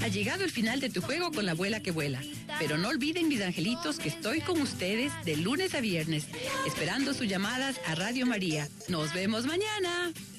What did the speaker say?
llegado el final de tu juego con la abuela que vuela. Pero no olviden, mis angelitos, que estoy con ustedes de lunes a viernes, esperando sus llamadas a Radio María. ¡Nos vemos mañana!